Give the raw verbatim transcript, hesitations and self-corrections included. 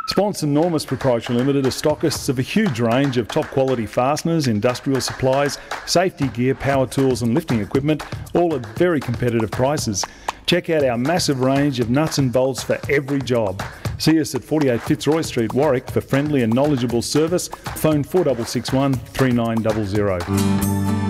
Spons and Normus Proprietary Limited are stockists of a huge range of top quality fasteners, industrial supplies, safety gear, power tools and lifting equipment, all at very competitive prices. Check out our massive range of nuts and bolts for every job. See us at forty-eight Fitzroy Street, Warwick for friendly and knowledgeable service. Phone four six six one, three nine zero zero.